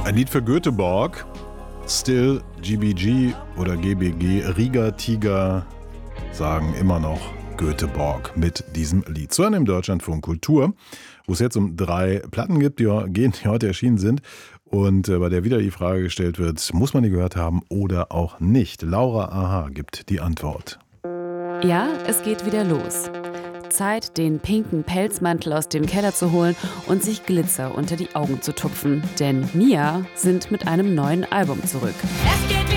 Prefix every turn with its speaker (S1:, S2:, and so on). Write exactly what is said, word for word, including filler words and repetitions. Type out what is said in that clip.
S1: Ein Lied für Göteborg. Still, G B G oder G B G, Riga Tiger sagen immer noch Göteborg mit diesem Lied. So einem Deutschlandfunk Kultur, wo es jetzt um drei Platten gibt, die, die heute erschienen sind und bei der wieder die Frage gestellt wird, muss man die gehört haben oder auch nicht? Laura Aha gibt die Antwort.
S2: Ja, es geht wieder los. Zeit, den pinken Pelzmantel aus dem Keller zu holen und sich Glitzer unter die Augen zu tupfen. Denn Mia sind mit einem neuen Album zurück.
S3: Es geht wieder